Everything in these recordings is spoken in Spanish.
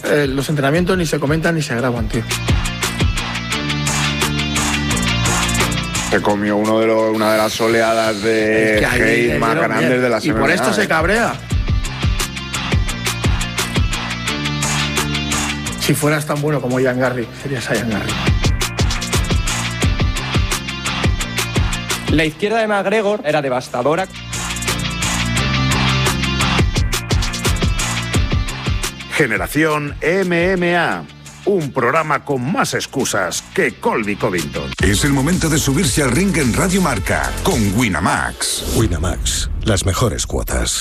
los entrenamientos ni se comentan ni se graban, tío. Se comió una de las oleadas de hate más grandes de la semana. Y por esto se cabrea. Si fueras tan bueno como Ian Garry, serías Ian Garry. La izquierda de McGregor era devastadora. Generación MMA. Un programa con más excusas que Colby Covington. Es el momento de subirse al ring en Radio Marca con Winamax. Winamax, las mejores cuotas.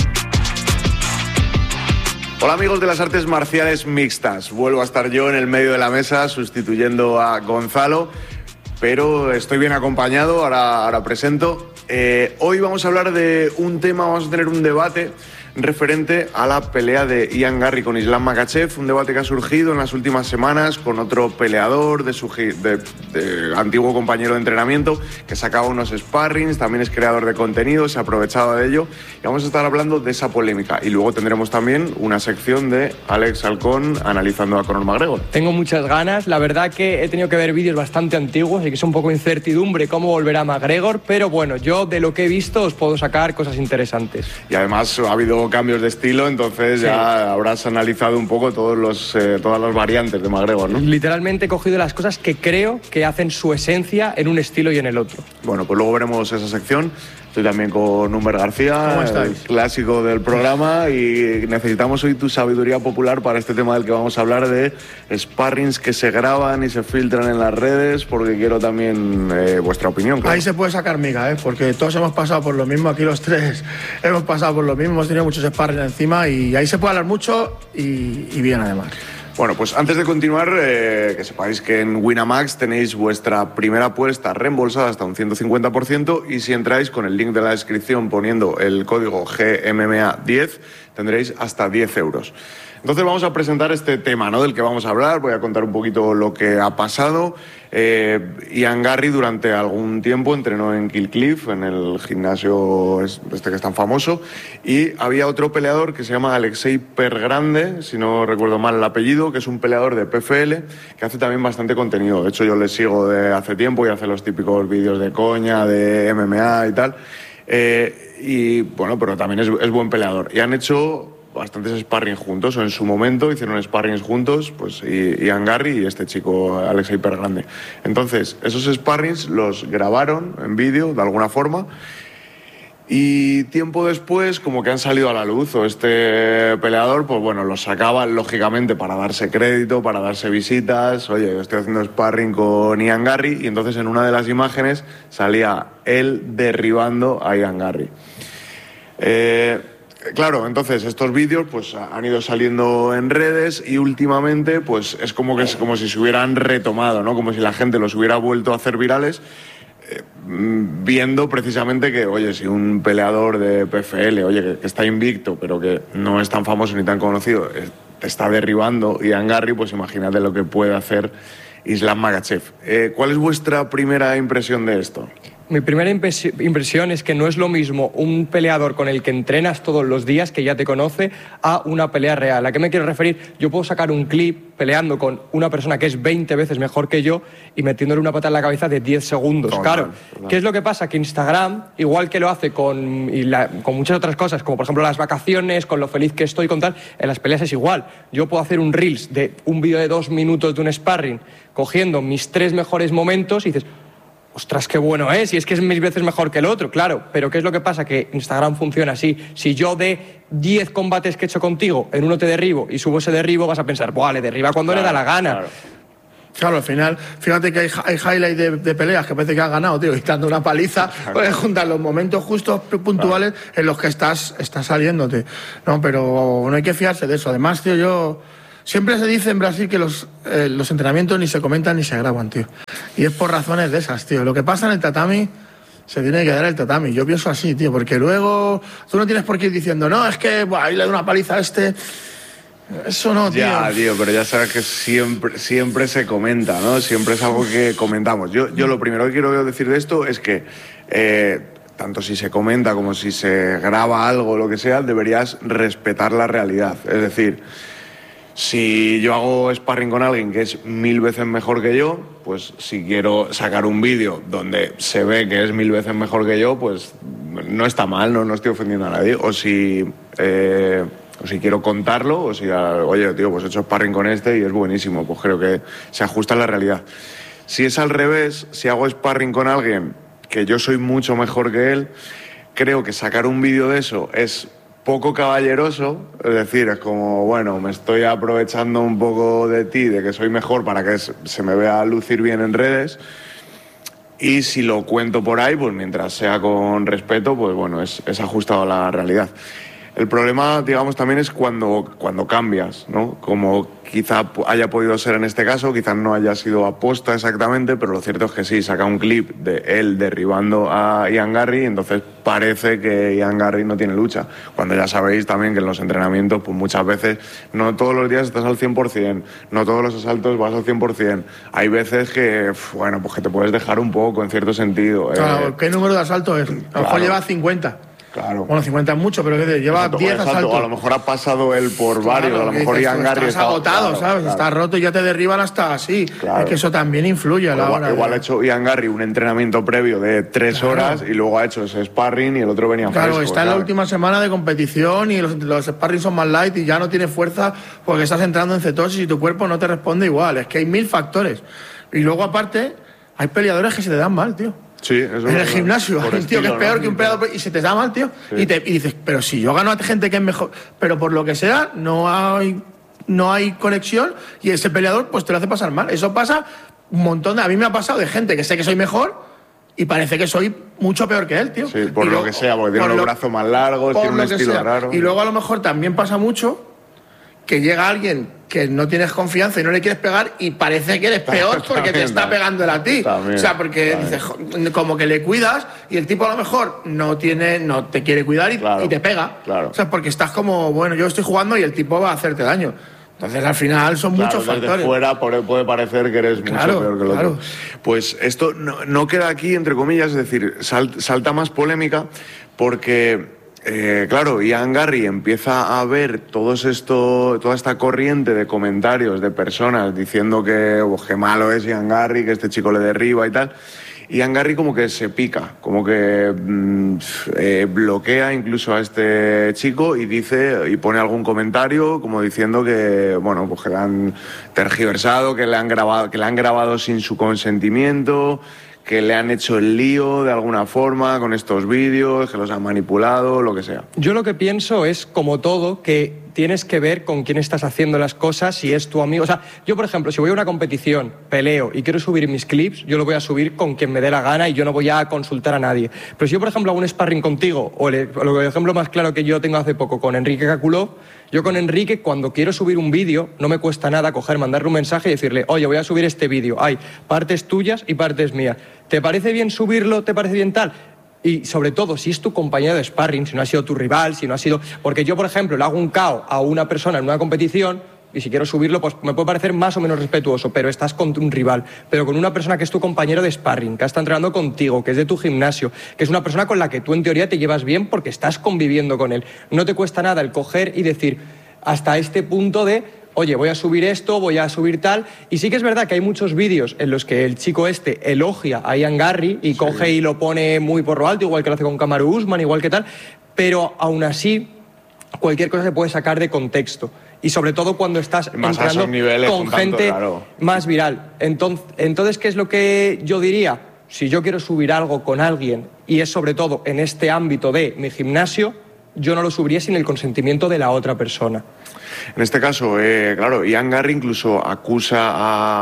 Hola amigos de las artes marciales mixtas. Vuelvo a estar yo en el medio de la mesa sustituyendo a Gonzalo, pero estoy bien acompañado, ahora presento. Hoy vamos a hablar de un tema, vamos a tener un debate referente a la pelea de Ian Garry con Islam Makhachev, un debate que ha surgido en las últimas semanas con otro peleador de antiguo compañero de entrenamiento que sacaba unos sparrings, también es creador de contenido, se ha aprovechado de ello y vamos a estar hablando de esa polémica. Y luego tendremos también una sección de Alex Halcón analizando a Conor McGregor. Tengo muchas ganas, la verdad que he tenido que ver vídeos bastante antiguos y que es un poco incertidumbre cómo volverá McGregor, pero bueno, yo de lo que he visto os puedo sacar cosas interesantes. Y además ha habido cambios de estilo, entonces sí, ya habrás analizado un poco todas las variantes de McGregor, ¿no? Literalmente he cogido las cosas que creo que hacen su esencia en un estilo y en el otro. Bueno, pues luego veremos esa sección. Estoy también con Humber García, el clásico del programa, y necesitamos hoy tu sabiduría popular para este tema del que vamos a hablar, de sparrings que se graban y se filtran en las redes, porque quiero también vuestra opinión. Claro. Ahí se puede sacar miga, porque todos hemos pasado por lo mismo, aquí los tres hemos pasado por lo mismo, hemos tenido muchos sparrings encima y ahí se puede hablar mucho y bien además. Bueno, pues antes de continuar, que sepáis que en Winamax tenéis vuestra primera apuesta reembolsada hasta un 150%, y si entráis con el link de la descripción poniendo el código GMMA10 tendréis hasta 10 euros. Entonces vamos a presentar este tema, ¿no?, del que vamos a hablar. Voy a contar un poquito lo que ha pasado. Ian Garry durante algún tiempo entrenó en Kill Cliff, en el gimnasio este que es tan famoso, y había otro peleador que se llama Alexei Pergrande, si no recuerdo mal el apellido, que es un peleador de PFL que hace también bastante contenido. De hecho, yo le sigo de hace tiempo y hace los típicos vídeos de coña, de MMA y tal. Y bueno, pero también es buen peleador. Y han hecho bastantes sparring juntos, o en su momento hicieron sparrings juntos, pues Ian Garry y este chico Alexei Pergrande. Entonces, esos sparrings los grabaron en vídeo de alguna forma, y tiempo después como que han salido a la luz, o este peleador pues bueno, los sacaba lógicamente para darse crédito, para darse visitas. Oye, estoy haciendo sparring con Ian Garry, y entonces en una de las imágenes salía él derribando a Ian Garry. Claro, entonces estos vídeos pues han ido saliendo en redes, y últimamente pues es como si se hubieran retomado, ¿no? Como si la gente los hubiera vuelto a hacer virales, viendo precisamente que, oye, si un peleador de PFL, oye, que está invicto, pero que no es tan famoso ni tan conocido, te está derribando Ian Garry, pues imagínate lo que puede hacer Islam Makhachev. ¿Cuál es vuestra primera impresión de esto? Mi primera impresión es que no es lo mismo un peleador con el que entrenas todos los días, que ya te conoce, a una pelea real. ¿A qué me quiero referir? Yo puedo sacar un clip peleando con una persona que es 20 veces mejor que yo y metiéndole una patada en la cabeza de 10 segundos. Claro. ¿Qué es lo que pasa? Que Instagram, igual que lo hace con muchas otras cosas, como por ejemplo las vacaciones, con lo feliz que estoy, con tal, en las peleas es igual. Yo puedo hacer un Reels de un vídeo de 2 minutos de un sparring, cogiendo mis 3 mejores momentos, y dices, ostras, qué bueno es, y es que es 1000 veces mejor que el otro, claro. Pero ¿qué es lo que pasa? Que Instagram funciona así. Si yo de 10 combates que he hecho contigo, en uno te derribo y subo ese derribo, vas a pensar, ¡buah, le derriba cuando le da la gana! Claro, al final, fíjate que hay highlights de peleas que parece que has ganado, tío, y dando una paliza, puedes juntar los momentos justos, puntuales, en los que estás saliéndote. No, pero no hay que fiarse de eso. Además, tío, siempre se dice en Brasil que los entrenamientos ni se comentan ni se graban, tío. Y es por razones de esas, tío. Lo que pasa en el tatami se tiene que dar el tatami. Yo pienso así, tío, porque luego tú no tienes por qué ir diciendo, no, es que ahí le doy una paliza a este. Eso no, tío. Ya, tío, pero ya sabes que siempre se comenta, ¿no? Siempre es algo que comentamos. Yo lo primero que quiero decir de esto es que tanto si se comenta como si se graba algo, lo que sea, deberías respetar la realidad. Es decir, Si yo hago sparring con alguien que es 1000 veces mejor que yo, pues si quiero sacar un vídeo donde se ve que es 1000 veces mejor que yo, pues no está mal, no estoy ofendiendo a nadie. O si quiero contarlo, o si, oye, tío, pues he hecho sparring con este y es buenísimo, pues creo que se ajusta a la realidad. Si es al revés, si hago sparring con alguien que yo soy mucho mejor que él, creo que sacar un vídeo de eso es poco caballeroso, es decir, es como, bueno, me estoy aprovechando un poco de ti, de que soy mejor para que se me vea lucir bien en redes, y si lo cuento por ahí, pues mientras sea con respeto, pues bueno, es ajustado a la realidad. El problema, digamos, también es cuando cambias, ¿no? Como quizá haya podido ser en este caso, quizás no haya sido aposta exactamente, pero lo cierto es que sí, saca un clip de él derribando a Ian Garry y entonces parece que Ian Garry no tiene lucha. Cuando ya sabéis también que en los entrenamientos, pues muchas veces, no todos los días estás al 100%, no todos los asaltos vas al 100%. Hay veces que, bueno, pues que te puedes dejar un poco, en cierto sentido. Claro, ¿qué número de asaltos es? A lo mejor lleva 50. Claro. Bueno, 50 es mucho, pero lleva 10 asaltos. A lo mejor ha pasado él por varios, a lo mejor Ian Garry está agotado, ¿sabes? Está roto y ya te derriban hasta así. Claro. Es que eso también influye a la hora. Igual ha hecho Ian Garry un entrenamiento previo de 3 horas y luego ha hecho ese sparring y el otro venía fresco. Claro, está en la última semana de competición y los sparring son más light y ya no tienes fuerza porque estás entrando en cetosis y tu cuerpo no te responde igual. Es que hay 1000 factores. Y luego, aparte, hay peleadores que se te dan mal, tío. Sí, eso en el gimnasio, hay un tío que es peor que un peleador y se te da mal, tío. Sí. Y dices, pero si yo gano a gente que es mejor, pero por lo que sea, no hay conexión y ese peleador pues te lo hace pasar mal. Eso pasa un montón a mí me ha pasado de gente que sé que soy mejor y parece que soy mucho peor que él, tío. Sí, por lo que sea, porque tiene los brazos más largos, tiene un estilo raro. Y luego a lo mejor también pasa mucho que llega alguien que no tienes confianza y no le quieres pegar y parece que eres peor porque te está pegando él a ti. También, o sea, porque dices, como que le cuidas y el tipo a lo mejor no te quiere cuidar y te pega. Claro. O sea, porque estás como, bueno, yo estoy jugando y el tipo va a hacerte daño. Entonces, al final son muchos factores. Desde fuera puede parecer que eres mucho peor que el otro. Pues esto no queda aquí, entre comillas, es decir, salta más polémica porque... claro, Ian Garry empieza a ver toda esta corriente de comentarios de personas diciendo que qué malo es Ian Garry, que este chico le derriba y tal. Ian Garry como que se pica, como que bloquea incluso a este chico y pone algún comentario como diciendo que, bueno, pues que le han tergiversado, que le han grabado sin su consentimiento, que le han hecho el lío de alguna forma con estos vídeos, que los han manipulado, lo que sea. Yo lo que pienso es, como todo, que tienes que ver con quién estás haciendo las cosas, si es tu amigo. O sea, yo, por ejemplo, si voy a una competición, peleo y quiero subir mis clips, yo lo voy a subir con quien me dé la gana y yo no voy a consultar a nadie. Pero si yo, por ejemplo, hago un sparring contigo, o el ejemplo más claro que yo tengo hace poco con Enrique Caculov, yo con Enrique, cuando quiero subir un vídeo, no me cuesta nada mandarle un mensaje y decirle, oye, voy a subir este vídeo, hay partes tuyas y partes mías. ¿Te parece bien subirlo? ¿Te parece bien tal? Y sobre todo, si es tu compañero de sparring, si no ha sido tu rival, si no ha sido... Porque yo, por ejemplo, le hago un KO a una persona en una competición y si quiero subirlo, pues me puede parecer más o menos respetuoso, pero estás contra un rival. Pero con una persona que es tu compañero de sparring, que está entrenando contigo, que es de tu gimnasio, que es una persona con la que tú en teoría te llevas bien porque estás conviviendo con él. No te cuesta nada el coger y decir, hasta este punto de... oye, voy a subir esto, voy a subir tal. Y sí que es verdad que hay muchos vídeos en los que el chico elogia a Ian Garry y coge y lo pone muy por lo alto, igual que lo hace con Kamaru Usman, igual que tal. Pero aún así, cualquier cosa se puede sacar de contexto. Y sobre todo cuando estás más entrando niveles, con gente claro, más viral. Entonces, ¿qué es lo que yo diría? Si yo quiero subir algo con alguien, y es sobre todo en este ámbito de mi gimnasio, yo no lo subiría sin el consentimiento de la otra persona. En este caso, claro, Ian Garry incluso acusa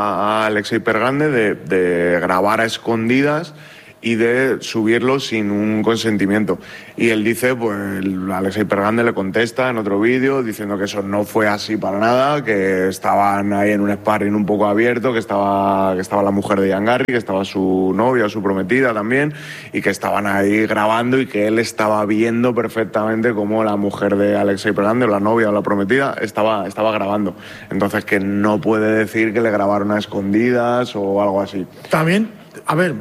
a Alexei Pergande de grabar a escondidas y de subirlo sin un consentimiento. Y él dice, pues Alexei Pergande le contesta en otro vídeo diciendo que eso no fue así para nada, que estaban ahí en un sparring un poco abierto, que estaba la mujer de Ian Garry, que estaba su novia, su prometida también, y que estaban ahí grabando y que él estaba viendo perfectamente cómo la mujer de Alexei Pergande, o la novia o la prometida, estaba grabando. Entonces que no puede decir que le grabaron a escondidas o algo así. También, a ver,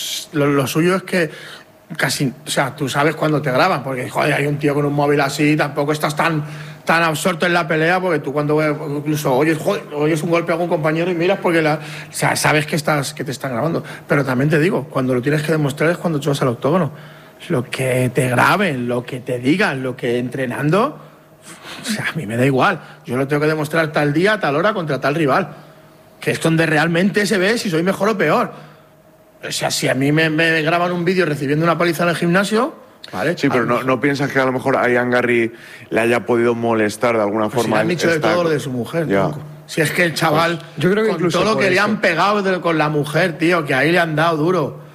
lo suyo es que casi, o sea, tú sabes cuando te graban, porque joder, hay un tío con un móvil así, tampoco estás tan tan absorto en la pelea, porque tú cuando incluso oyes un golpe a algún compañero y miras porque sabes que te están grabando. Pero también te digo, cuando lo tienes que demostrar es cuando tú vas al octógono. Lo que te graben, lo que te digan, lo que entrenando, o sea, a mí me da igual. Yo lo tengo que demostrar tal día, tal hora contra tal rival, que es donde realmente se ve si soy mejor o peor. O sea, si a mí me graban un vídeo recibiendo una paliza en el gimnasio, ¿vale? Sí, pero ¿no piensas que a lo mejor a Ian Garry le haya podido molestar de alguna forma? Si le han dicho de todo lo de su mujer, tronco. Si es que el chaval, pues, yo creo que con todo lo que le han pegado con la mujer, tío, que ahí le han dado duro.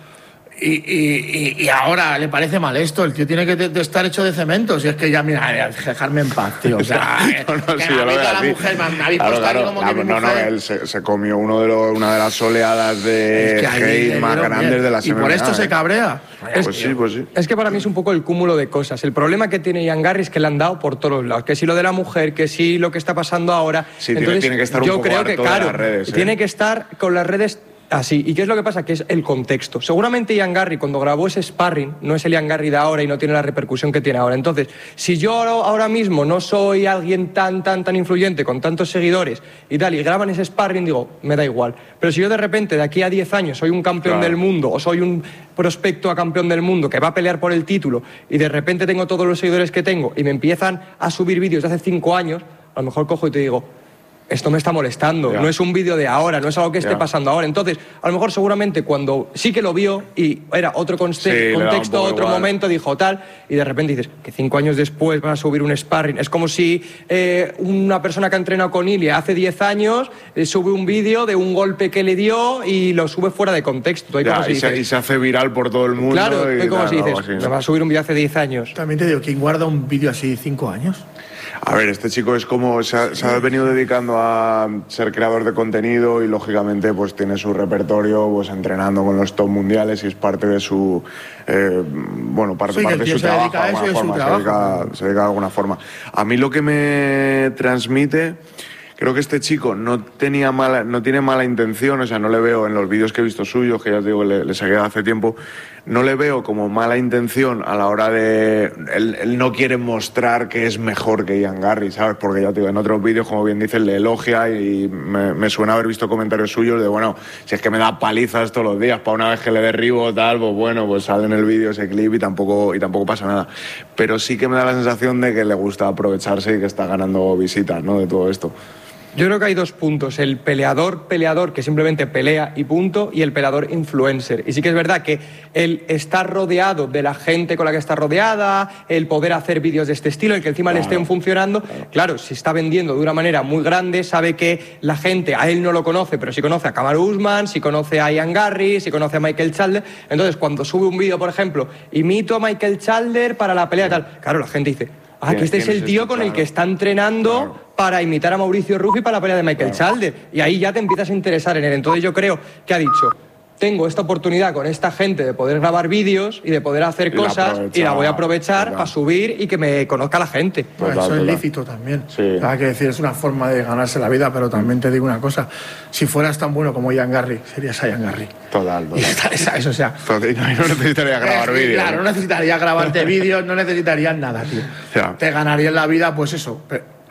Y ahora le parece mal esto. El tío tiene que estar hecho de cemento. Si es que ya, mira, dejarme en paz, tío. O sea, sí, yo lo veo así. Mujer, me habéis puesto aquí como que mi mujer... él se comió una de las oleadas de hate más grandes de la semana. Y por esto se cabrea. Pues sí. Es que para mí es un poco el cúmulo de cosas. El problema que tiene Ian Garry es que le han dado por todos lados. Que si lo de la mujer, que si lo que está pasando ahora. Sí, entonces, tiene que estar un poco harto de las redes. Tiene que estar con las redes así. ¿Y qué es lo que pasa? Que es el contexto. Seguramente Ian Garry, cuando grabó ese sparring, no es el Ian Garry de ahora y no tiene la repercusión que tiene ahora. Entonces, si yo ahora mismo no soy alguien tan influyente, con tantos seguidores y tal, y graban ese sparring, digo, me da igual. Pero si yo de repente, de aquí a 10 años, soy un campeón del mundo o soy un prospecto a campeón del mundo que va a pelear por el título y de repente tengo todos los seguidores que tengo y me empiezan a subir vídeos de hace 5 años, a lo mejor cojo y te digo, esto me está molestando, no es un vídeo de ahora, no es algo que esté pasando ahora. Entonces, a lo mejor seguramente cuando sí que lo vio y era otro contexto, otro momento, dijo tal, y de repente dices que 5 años después van a subir un sparring. Es como si una persona que ha entrenado con Ilia hace 10 años sube un vídeo de un golpe que le dio y lo sube fuera de contexto. Y se hace viral por todo el mundo. Claro, como si dices, me va a subir un vídeo hace 10 años. También te digo, ¿quién guarda un vídeo así 5 años? A ver, este chico es como se ha venido dedicando a ser creador de contenido y lógicamente pues tiene su repertorio pues entrenando con los top mundiales y es parte de su parte de su trabajo. Se dedica de alguna forma. A mí lo que me transmite, creo que este chico no tiene mala intención, o sea, no le veo en los vídeos que he visto suyos, que ya te digo, le seguía hace tiempo, no le veo como mala intención a la hora de... Él no quiere mostrar que es mejor que Ian Garry, ¿sabes? Porque ya te digo, en otros vídeos, como bien dices, le elogia y me suena haber visto comentarios suyos de, bueno, si es que me da palizas todos los días, para una vez que le derribo tal, pues bueno, pues sale en el vídeo ese clip y tampoco pasa nada. Pero sí que me da la sensación de que le gusta aprovecharse y que está ganando visitas, ¿no?, de todo esto. Yo creo que hay 2 puntos, el peleador que simplemente pelea y punto, y el peleador influencer. Y sí que es verdad que el estar rodeado de la gente con la que está rodeada, el poder hacer vídeos de este estilo, el que encima le estén funcionando, claro, si está vendiendo de una manera muy grande, sabe que la gente, a él no lo conoce, pero sí conoce a Kamaru Usman, sí conoce a Ian Garry, sí conoce a Michael Chandler. Entonces, cuando sube un vídeo, por ejemplo, imito a Michael Chandler para la pelea y tal, claro, la gente dice, que este es el tío con el que está entrenando para imitar a Mauricio Ruffi para la pelea de Michael Chandler. Y ahí ya te empiezas a interesar en él. Entonces yo creo que ha dicho, tengo esta oportunidad con esta gente de poder grabar vídeos y de poder hacer cosas y la voy a aprovechar para subir y que me conozca la gente. Eso es lícito también. Sí. Hay que decir, es una forma de ganarse la vida, pero también te digo una cosa, si fueras tan bueno como Ian Garry, serías Ian Garry. Total. Eso, o sea... No necesitaría grabar vídeos. Claro, no necesitarías grabarte vídeos, no necesitarías nada, tío. Ya. Te ganarías la vida, pues eso...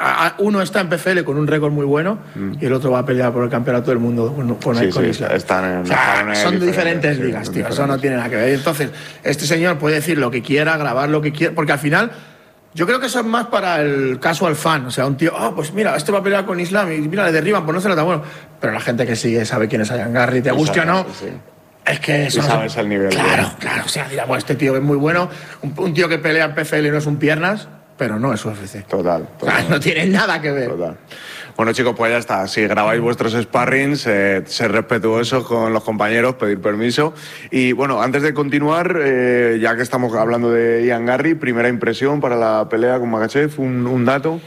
Uno está en PFL con un récord muy bueno y el otro va a pelear por el campeonato del mundo con Islam. Son diferentes ligas, tío. Eso no tiene nada que ver. Entonces, este señor puede decir lo que quiera, grabar lo que quiera, porque al final yo creo que eso es más para el casual fan. O sea, un tío, pues mira, este va a pelear con Islam y mira, le derriban, pues no será tan bueno. Pero la gente que sigue sabe quién es Ian Garry, te guste o no. Sí. Es que eso sabes el nivel. Claro. O sea, dirá, pues este tío es muy bueno. Un tío que pelea en PFL no es un piernas, pero no es UFC. Total. O sea, no tiene nada que ver. Total. Bueno, chicos, pues ya está. Si grabáis vuestros sparrings, ser respetuosos con los compañeros, pedir permiso. Y bueno, antes de continuar, ya que estamos hablando de Ian Garry, primera impresión para la pelea con Makhachev, un dato.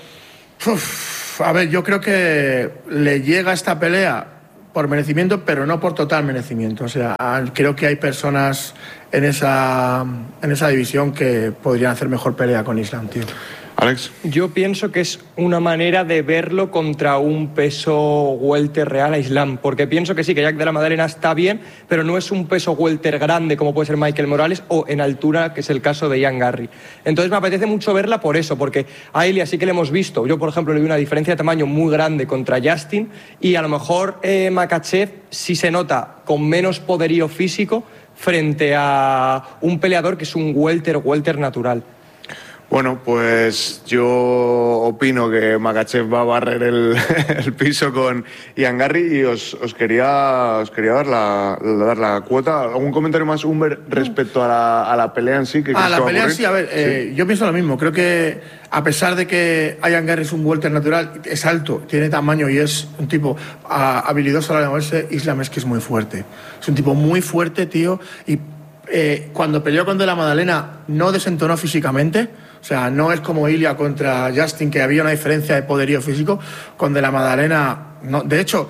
A ver, yo creo que le llega esta pelea por merecimiento, pero no por total merecimiento. O sea, creo que hay personas en esa división que podrían hacer mejor pelea con Islam, tío. Alex. Yo pienso que es una manera de verlo contra un peso welter real a Islam, porque pienso que sí, que Jack de la Madalena está bien, pero no es un peso welter grande como puede ser Michael Morales o en altura, que es el caso de Ian Garry. Entonces me apetece mucho verla por eso, porque a Ilia sí que le hemos visto. Yo, por ejemplo, le vi una diferencia de tamaño muy grande contra Justin y a lo mejor Makhachev sí se nota con menos poderío físico frente a un peleador que es un welter natural. Bueno, pues yo opino que Makhachev va a barrer el piso con Ian Garry y os quería dar la cuota. ¿Algún comentario más, Humber, respecto a la pelea en sí? La pelea en sí, a ver, ¿sí? Yo pienso lo mismo. Creo que a pesar de que Ian Garry es un welter natural, es alto, tiene tamaño y es un tipo habilidoso a la hora de moverse, Islam es que es muy fuerte. Es un tipo muy fuerte, tío, y cuando peleó con De la Madalena no desentonó físicamente. O sea, no es como Ilia contra Justin, que había una diferencia de poderío físico. Con De la Madalena, no. De hecho,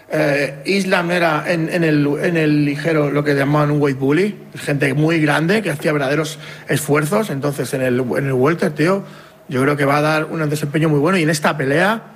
Islam era en el ligero lo que llamaban un weight bully. Gente muy grande que hacía verdaderos esfuerzos. Entonces, en el welter, tío, yo creo que va a dar un desempeño muy bueno. Y en esta pelea,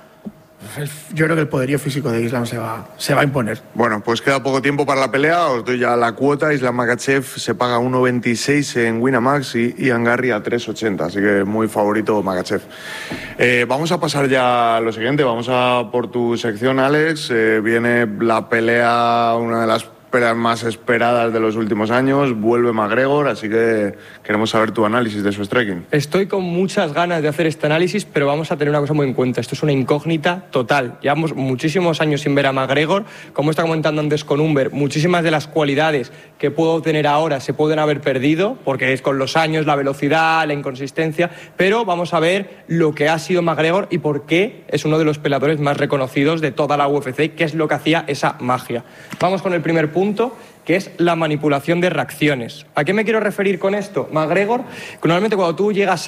yo creo que el poderío físico de Islam se va a imponer. Bueno, pues queda poco tiempo para la pelea. Os doy ya la cuota. Islam Makhachev se paga 1.26 en Winamax y Ian Garry a 3.80. Así que muy favorito Makhachev. Vamos a pasar ya a lo siguiente. Vamos a por tu sección, Alex. Viene la pelea, una de las peleas más esperadas de los últimos años. Vuelve McGregor, así que queremos saber tu análisis de su striking. Estoy con muchas ganas de hacer este análisis, pero vamos a tener una cosa muy en cuenta. Esto es una incógnita total. Llevamos muchísimos años sin ver a McGregor. Como está comentando antes con Humber, muchísimas de las cualidades que puedo tener ahora se pueden haber perdido, porque es con los años, la velocidad, la inconsistencia, pero vamos a ver lo que ha sido McGregor y por qué es uno de los peleadores más reconocidos de toda la UFC, que es lo que hacía esa magia. Vamos con el primer punto, que es la manipulación de reacciones. ¿A qué me quiero referir con esto? McGregor, normalmente cuando tú llegas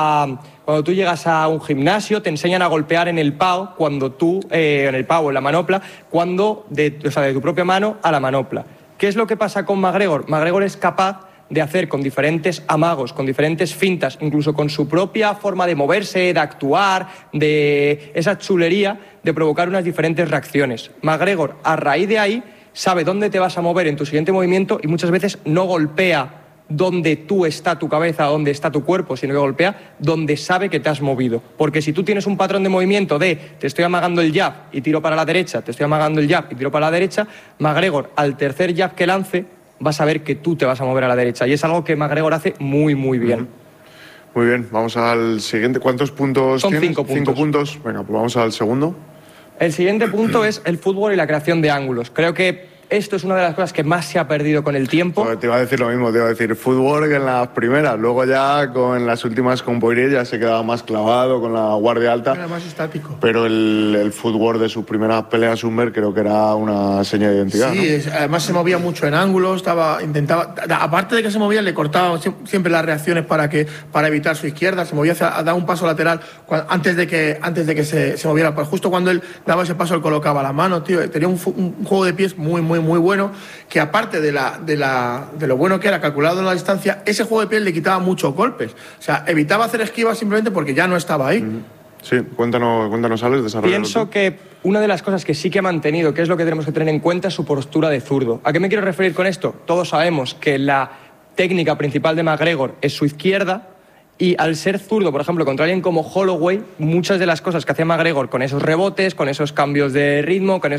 a un gimnasio te enseñan a golpear en el PAO, en el PAO o en la manopla, de tu propia mano a la manopla. ¿Qué es lo que pasa con McGregor? McGregor es capaz de hacer con diferentes amagos, con diferentes fintas, incluso con su propia forma de moverse, de actuar, de esa chulería, de provocar unas diferentes reacciones. McGregor, a raíz de ahí, sabe dónde te vas a mover en tu siguiente movimiento y muchas veces no golpea donde tú está tu cabeza, donde está tu cuerpo, sino que golpea donde sabe que te has movido. Porque si tú tienes un patrón de movimiento de te estoy amagando el jab y tiro para la derecha, te estoy amagando el jab y tiro para la derecha, McGregor, al tercer jab que lance, va a saber que tú te vas a mover a la derecha. Y es algo que McGregor hace muy, muy bien. Muy bien, vamos al siguiente. ¿Cuántos puntos Son tienes? 5 puntos. 5 puntos. Venga, pues vamos al segundo. El siguiente punto es el fútbol y la creación de ángulos. Creo que esto es una de las cosas que más se ha perdido con el tiempo. Pues te iba a decir lo mismo, te iba a decir fútbol que en las primeras. Luego ya con las últimas con Poirier ya se quedaba más clavado con la guardia alta. Era más estático. Pero el fútbol de sus primeras peleas Humber creo que era una seña de identidad. Sí, ¿no? Además se movía mucho en ángulos, intentaba, aparte de que se movía, le cortaba siempre las reacciones para evitar su izquierda, se movía a dar un paso lateral antes de que se moviera. Pues justo cuando él daba ese paso, él colocaba la mano, tío. Tenía un juego de pies muy bueno, que aparte de lo bueno que era calculado en la distancia, ese juego de pies le quitaba muchos golpes. O sea, evitaba hacer esquivas simplemente porque ya no estaba ahí. Sí, cuéntanos, Alex, desarrolla. Pienso que una de las cosas que sí que ha mantenido, que es lo que tenemos que tener en cuenta, es su postura de zurdo. ¿A qué me quiero referir con esto? Todos sabemos que la técnica principal de McGregor es su izquierda, y al ser zurdo, por ejemplo, contra alguien como Holloway, muchas de las cosas que hacía McGregor con esos rebotes, con esos cambios de ritmo, con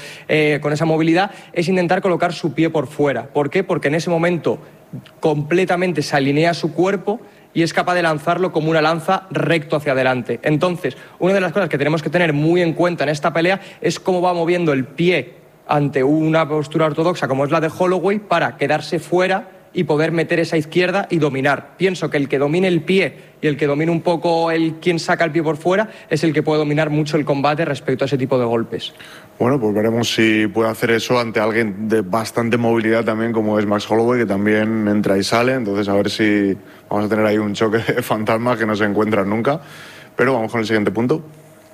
esa movilidad, es intentar colocar su pie por fuera. ¿Por qué? Porque en ese momento completamente se alinea su cuerpo y es capaz de lanzarlo como una lanza recto hacia adelante. Entonces, una de las cosas que tenemos que tener muy en cuenta en esta pelea es cómo va moviendo el pie ante una postura ortodoxa como es la de Holloway para quedarse fuera y poder meter esa izquierda y dominar. Pienso que el que domine el pie y el que domine un poco quien saca el pie por fuera es el que puede dominar mucho el combate respecto a ese tipo de golpes. Bueno, pues veremos si puede hacer eso ante alguien de bastante movilidad también, como es Max Holloway, que también entra y sale. Entonces a ver si vamos a tener ahí un choque de fantasmas que no se encuentran nunca. Pero vamos con el siguiente punto.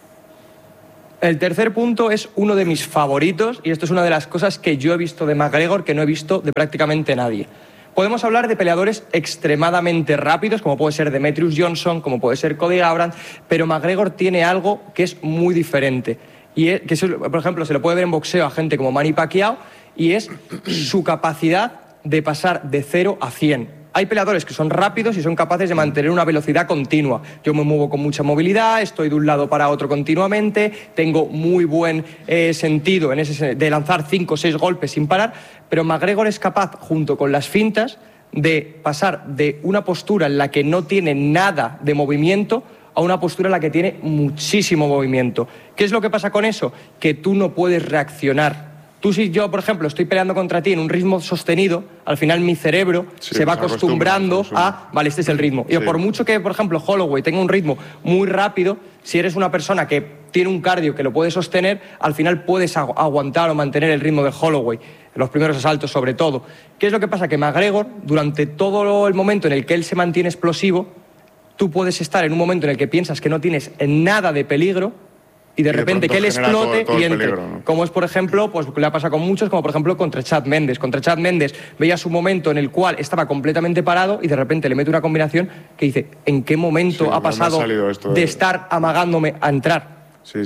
El tercer punto es uno de mis favoritos y esto es una de las cosas que yo he visto de McGregor que no he visto de prácticamente nadie. Podemos hablar de peleadores extremadamente rápidos, como puede ser Demetrius Johnson, como puede ser Cody Garbrandt, pero McGregor tiene algo que es muy diferente. Y es, que por ejemplo, se lo puede ver en boxeo a gente como Manny Pacquiao, y es su capacidad de pasar de 0 a 100. Hay peleadores que son rápidos y son capaces de mantener una velocidad continua. Yo me muevo con mucha movilidad, estoy de un lado para otro continuamente, tengo muy buen sentido de lanzar 5 o 6 golpes sin parar, pero McGregor es capaz, junto con las fintas, de pasar de una postura en la que no tiene nada de movimiento a una postura en la que tiene muchísimo movimiento. ¿Qué es lo que pasa con eso? Que tú no puedes reaccionar. Tú, si yo, por ejemplo, estoy peleando contra ti en un ritmo sostenido, al final mi cerebro se va acostumbrando a, vale, este es el ritmo. Y por mucho que, por ejemplo, Holloway tenga un ritmo muy rápido, si eres una persona que tiene un cardio que lo puede sostener, al final puedes aguantar o mantener el ritmo de Holloway, los primeros asaltos sobre todo. ¿Qué es lo que pasa? Que McGregor, durante todo el momento en el que él se mantiene explosivo, tú puedes estar en un momento en el que piensas que no tienes nada de peligro, y de repente que él explote y entre. Peligro, ¿no? Como es, por ejemplo, pues le ha pasado con muchos, como por ejemplo contra Chad Mendes. Contra Chad Mendes veías un momento en el cual estaba completamente parado y de repente le mete una combinación que dice, ¿en qué momento ha pasado de estar amagándome a entrar? Sí.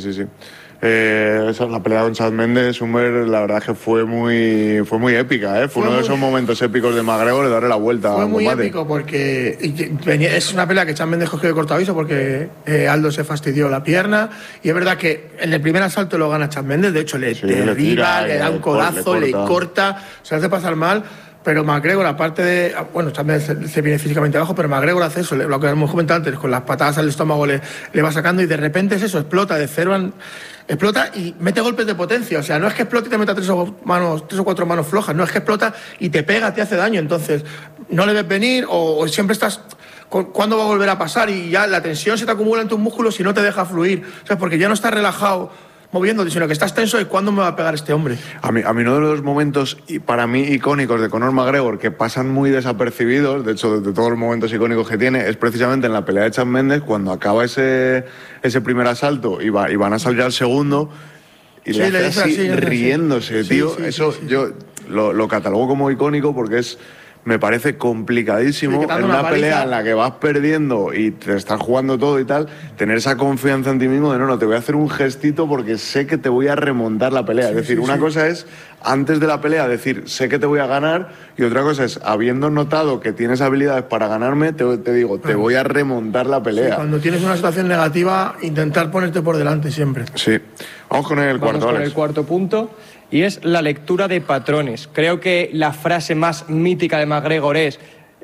La pelea con Chad Mendes, Humber, la verdad es que fue muy épica, ¿eh? Fue uno de esos momentos épicos de McGregor de darle la vuelta. Fue muy épico porque es una pelea que Chad Mendes cogió de corto aviso porque Aldo se fastidió la pierna, y es verdad que en el primer asalto lo gana Chad Mendes, de hecho le derriba, le da un codazo, le corta, se hace pasar mal. Pero McGregor, aparte de... Bueno, también se viene físicamente abajo, pero McGregor hace eso, lo que hemos comentado antes, con las patadas al estómago le va sacando, y de repente es eso, explota de cero, explota y mete golpes de potencia. O sea, no es que explote y te meta 3 o 4 manos flojas, no es que explota y te pega, te hace daño. Entonces, no le ves venir o siempre estás... ¿Cuándo va a volver a pasar? Y ya la tensión se te acumula en tus músculos y no te deja fluir. O sea, porque ya no estás relajado moviéndote, sino que estás tenso. ¿Y cuándo me va a pegar este hombre? A mí uno de los momentos para mí icónicos de Conor McGregor, que pasan muy desapercibidos, de hecho de todos los momentos icónicos que tiene, es precisamente en la pelea de Chad Mendes, cuando acaba ese primer asalto y van a salir al segundo y le hace así riéndose, tío. Eso yo lo catalogo como icónico porque me parece complicadísimo en una pelea en la que vas perdiendo y te estás jugando todo y tal, tener esa confianza en ti mismo de no, te voy a hacer un gestito porque sé que te voy a remontar la pelea. Es decir, una cosa es antes de la pelea decir sé que te voy a ganar, y otra cosa es habiendo notado que tienes habilidades para ganarme, te digo, te voy a remontar la pelea. Sí, cuando tienes una situación negativa, intentar ponerte por delante siempre. Sí. Vamos con el cuarto, Alex. Con el cuarto punto. Y es la lectura de patrones. Creo que la frase más mítica de McGregor es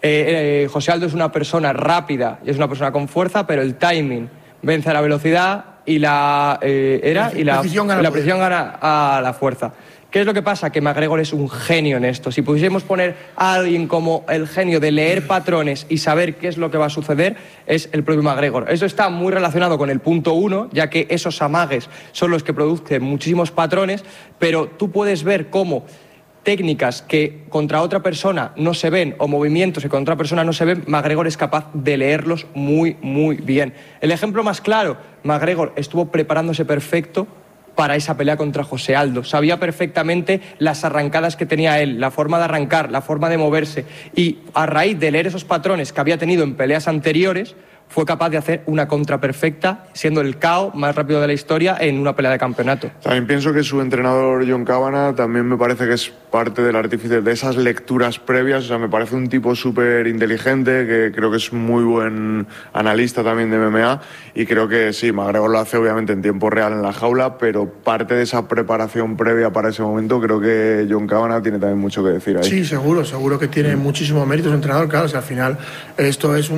José Aldo es una persona rápida y es una persona con fuerza, pero el timing vence a la velocidad y la precisión gana a la fuerza. ¿Qué es lo que pasa? Que McGregor es un genio en esto. Si pudiésemos poner a alguien como el genio de leer patrones y saber qué es lo que va a suceder, es el propio McGregor. Eso está muy relacionado con el punto 1, ya que esos amagues son los que producen muchísimos patrones, pero tú puedes ver cómo técnicas que contra otra persona no se ven o movimientos que contra otra persona no se ven, McGregor es capaz de leerlos muy, muy bien. El ejemplo más claro, McGregor estuvo preparándose perfecto para esa pelea contra José Aldo. Sabía perfectamente las arrancadas que tenía él, la forma de arrancar, la forma de moverse, y a raíz de leer esos patrones que había tenido en peleas anteriores, fue capaz de hacer una contra perfecta, siendo el KO más rápido de la historia en una pelea de campeonato. También pienso que su entrenador John Kavanagh también me parece que es parte del artífice de esas lecturas previas. O sea, me parece un tipo súper inteligente, que creo que es muy buen analista también de MMA, y creo que sí, McGregor lo hace obviamente en tiempo real en la jaula, pero parte de esa preparación previa para ese momento, creo que John Kavanagh tiene también mucho que decir ahí. Sí, seguro que tiene muchísimo mérito su entrenador. Claro, o sea, al final esto es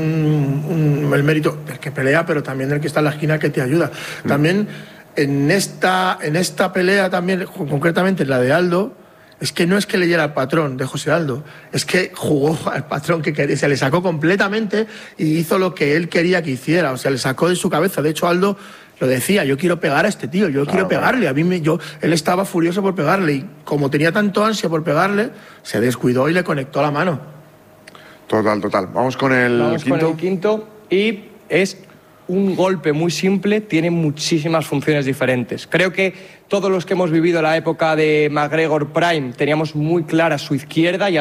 el mérito del que pelea, pero también del que está en la esquina, que te ayuda. También en esta pelea, también concretamente en la de Aldo, es que no es que leyera el patrón de José Aldo, es que jugó al patrón que quería, se le sacó completamente y hizo lo que él quería que hiciera, o sea, le sacó de su cabeza. De hecho, Aldo lo decía, yo quiero pegar a este tío, quiero pegarle. Él estaba furioso por pegarle, y como tenía tanto ansia por pegarle, se descuidó y le conectó la mano. Total. Vamos con el quinto. Y es un golpe muy simple, tiene muchísimas funciones diferentes. Creo que todos los que hemos vivido la época de McGregor Prime teníamos muy clara su izquierda y